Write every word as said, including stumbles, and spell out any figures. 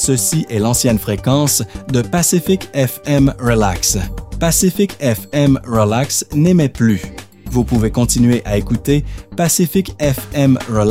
Ceci est l'ancienne fréquence de Pacific F M Relax. Pacific F M Relax n'émet plus. Vous pouvez continuer à écouter Pacific F M Relax